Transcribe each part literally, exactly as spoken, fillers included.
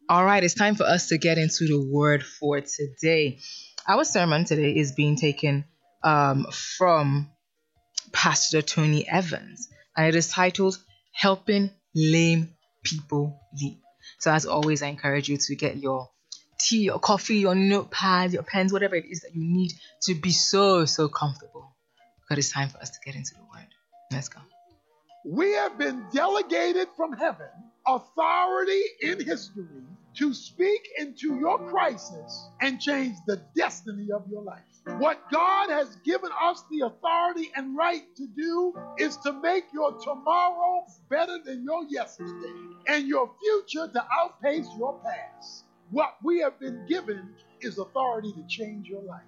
All right, it's time for us to get into the word for today. Our sermon today is being taken um, from Pastor Tony Evans, and it is titled Helping Lame People Lead. So, as always, I encourage you to get your tea, your coffee, your notepad, your pens, whatever it is that you need to be so, so comfortable. Because it's time for us to get into the word. Let's go. We have been delegated from heaven authority in history to speak into your crisis and change the destiny of your life. What God has given us the authority and right to do is to make your tomorrow better than your yesterday and your future to outpace your past. What we have been given is authority to change your life.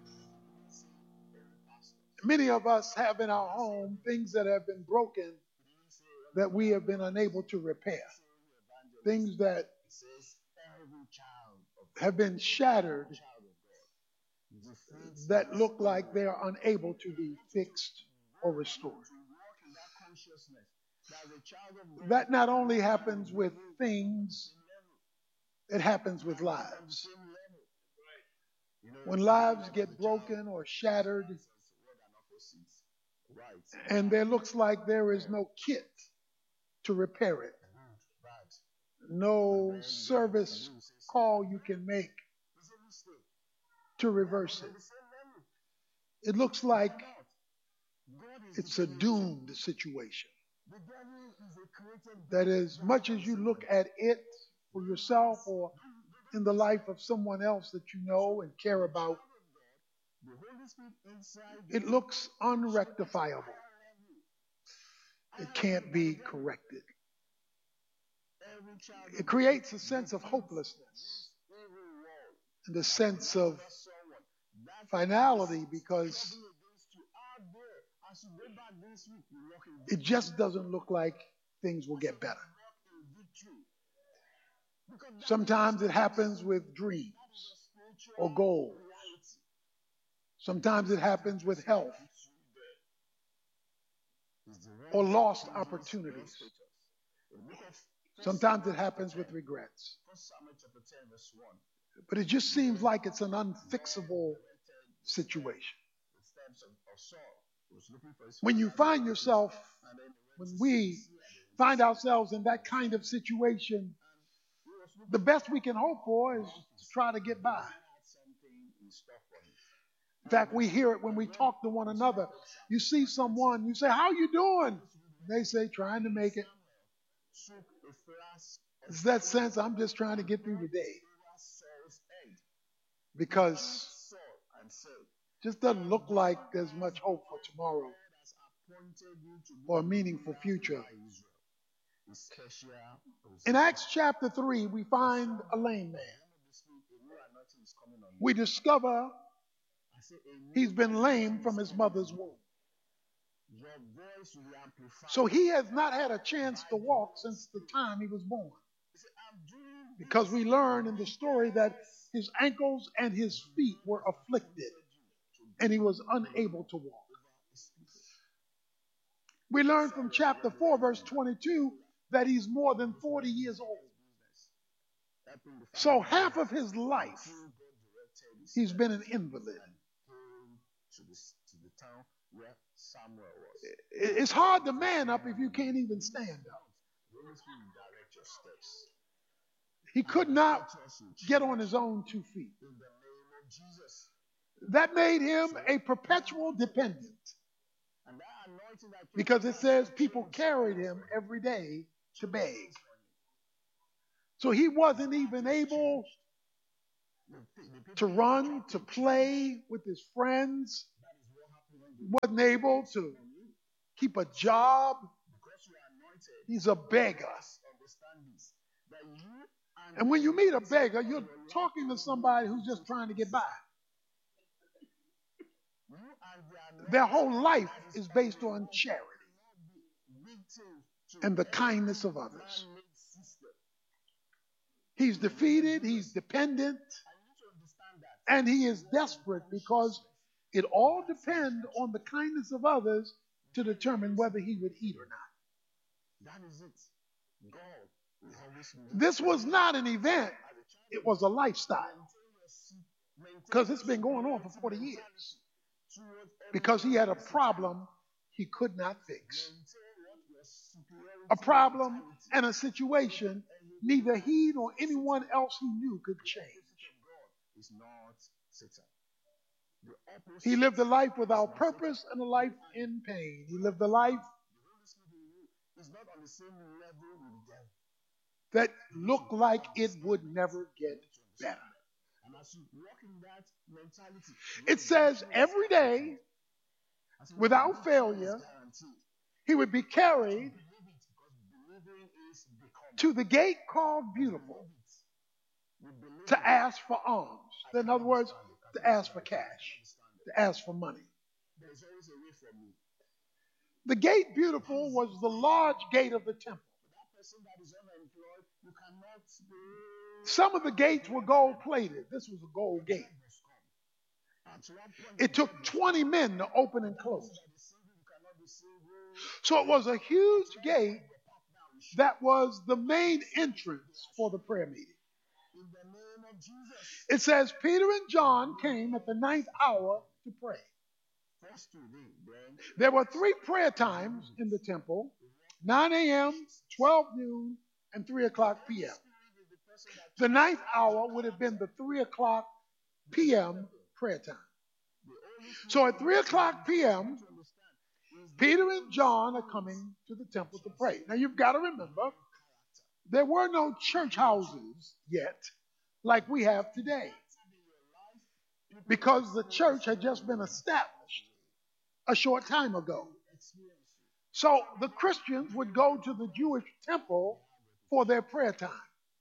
Many of us have in our home things that have been broken that we have been unable to repair. Things that have been shattered that look like they are unable to be fixed or restored. That not only happens with things, it happens with lives. When lives get broken or shattered, and there looks like there is no kit to repair it, no service call you can make to reverse it. It looks like it's a doomed situation. That as much as you look at it for yourself or in the life of someone else that you know and care about, it looks unrectifiable. It can't be corrected. It creates a sense of hopelessness and a sense of finality because it just doesn't look like things will get better. Sometimes it happens with dreams or goals. Sometimes it happens with health or lost opportunities. Sometimes it happens with regrets. But it just seems like it's an unfixable situation. When you find yourself, when we find ourselves in that kind of situation, the best we can hope for is to try to get by. In fact, we hear it when we talk to one another. You see someone, you say, "How you doing?" They say, "Trying to make it." It's that sense, I'm just trying to get through the day. Because it just doesn't look like there's much hope for tomorrow or a meaningful future. In Acts chapter three, we find a lame man. We discover he's been lame from his mother's womb. So he has not had a chance to walk since the time he was born. Because we learn in the story that his ankles and his feet were afflicted and he was unable to walk. We learn from chapter four, verse twenty-two, that he's more than forty years old. So half of his life, he's been an invalid. It's hard to man up if you can't even stand up. He could not get on his own two feet. That made him a perpetual dependent. Because it says people carried him every day to beg. So he wasn't even able to run, to play with his friends. Wasn't able to keep a job. He's a beggar. And when you meet a beggar, you're talking to somebody who's just trying to get by. Their whole life is based on charity and the kindness of others. He's defeated, he's dependent, and he is desperate because it all depends on the kindness of others to determine whether he would eat or not. That is it. God. This was not an event It was a lifestyle because it's been going on for forty years because he had a problem he could not fix. A problem and a situation neither he nor anyone else he knew could change. He lived a life without purpose and a life in pain. He lived a life that looked like it would never get better. It says every day, without failure, he would be carried to the gate called Beautiful to ask for alms. In other words, to ask for cash, to ask for money. The gate Beautiful was the large gate of the temple. Some of the gates were gold plated. This was a gold gate. It took twenty men to open and close. So it was a huge gate that was the main entrance for the prayer meeting. It says Peter and John came at the ninth hour to pray. There were three prayer times in the temple, nine a.m., twelve noon, and three o'clock p.m. The ninth hour would have been the three o'clock p.m. prayer time. So at three o'clock p.m., Peter and John are coming to the temple to pray. Now you've got to remember, there were no church houses yet like we have today, because the church had just been established a short time ago. So the Christians would go to the Jewish temple for their prayer time.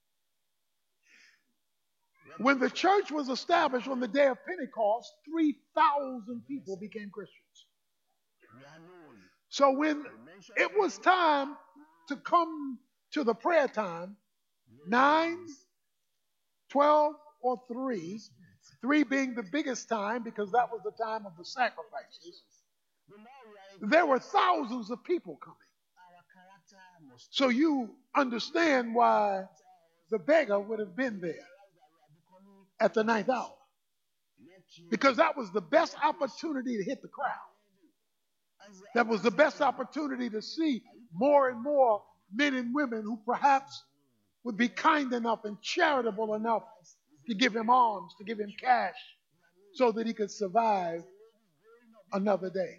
When the church was established on the day of Pentecost, three thousand people became Christians. So when it was time to come to the prayer time, nine, twelve, or three, three being the biggest time because that was the time of the sacrifices, there were thousands of people coming. So you understand why the beggar would have been there at the ninth hour, because that was the best opportunity to hit the crowd. That was the best opportunity to see more and more men and women who perhaps would be kind enough and charitable enough to give him alms, to give him cash, so that he could survive another day.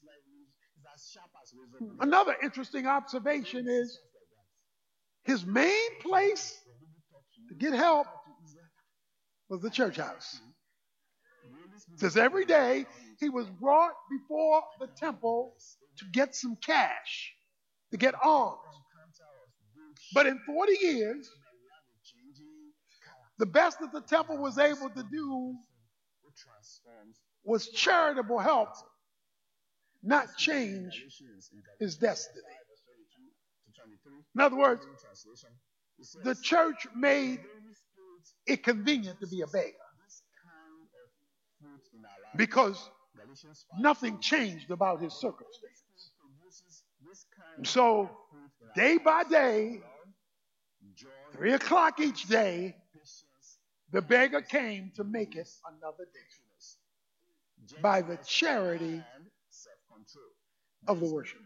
Another interesting observation is his main place to get help was the church house. It says every day he was brought before the temple to get some cash, to get alms. But in forty years, the best that the temple was able to do was charitable help, not change his destiny. In other words, the church made it convenient to be a beggar because nothing changed about his circumstance. So day by day, three o'clock each day, the beggar came to make it another day by the charity of the worshipers.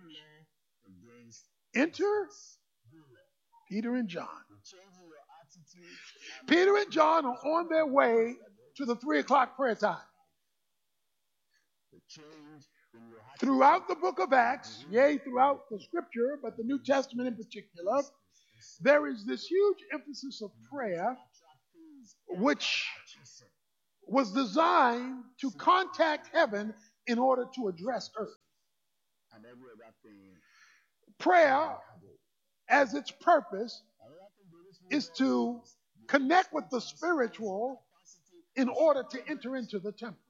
Enter Peter and John. Peter and John are on their way to the three o'clock prayer time. Throughout the book of Acts, yea, throughout the scripture, but the New Testament in particular, there is this huge emphasis of prayer which was designed to contact heaven in order to address earth. Prayer, as its purpose, is to connect with the spiritual in order to enter into the temple.